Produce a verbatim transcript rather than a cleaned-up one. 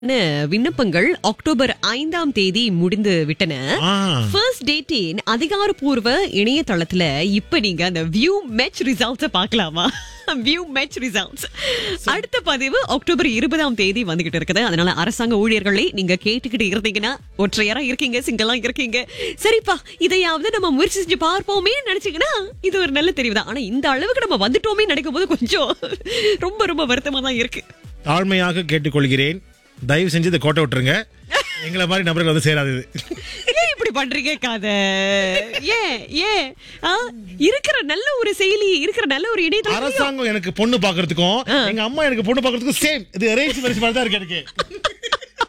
ன விண்ணப்பங்கள் அக்டோபர் ஐந்தாம் தேதி முடிந்து விட்டன. ஃபர்ஸ்ட் டேட்டின் அதிகாரப்பூர்வ இணையதளத்துல இப்ப நீங்க அந்த வியூ மேட்ச் ரிசல்ட்ஸ் பார்க்கலாமா? வியூ மேட்ச் ரிசல்ட்ஸ் அடுத்த பதிவு அக்டோபர் இருபதாம் தேதி வந்துகிட்டு இருக்குது. அதனால அரசாங்க ஊழியர்களை நீங்க கேட்டுக்கிட்டு இருந்தீங்கன்னா, ஒற்றையரா இருக்கீங்க, சிங்களா இருக்கீங்க, சரிப்பா இதையாவது நம்ம முயற்சி செஞ்சு பார்ப்போமே நினைச்சீங்கன்னா இது ஒரு நல்ல தெரிவுதான். ஆனா இந்த அளவுக்கு நம்ம வந்துட்டோமே நினைக்கும் போது கொஞ்சம் ரொம்ப ரொம்ப வருத்தமா தான் இருக்கு. தாழ்மையாக கேட்டுக்கொள்கிறேன், தயவு செஞ்சு இதை கோட்டை விட்டுருங்க. எங்களை மாதிரி நபர்கள் வந்து சேராது. ஏன் இப்படி பண்றீங்க காத? ஏன் ஏன் இருக்கிற நல்ல ஒரு செயலி, இருக்கிற நல்ல ஒரு இணையதளம், அரசாங்கம் எனக்கு பொண்ணு பாக்குறதுக்கும் எங்க அம்மா எனக்கு பொண்ணு பாக்குறதுக்கும் சேம், இது அரேஞ்ச் மேரேஜ் மாதிரி தான் இருக்கு எனக்கு.